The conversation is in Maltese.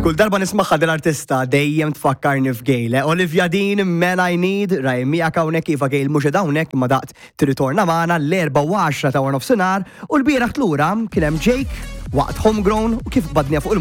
Kull darba nismaħħa dil-artista dejjem tfakkarni f'Gejle. Olivia Dean, Man I Need, rajmija hawnhekk iva Gejl mhux hawnhekk imma daqt tirritorna magħna l-4 ta' war nofsinhar u l-bieraħ tlura kien hemm Jake waqt Homegrown u kif badnija fuq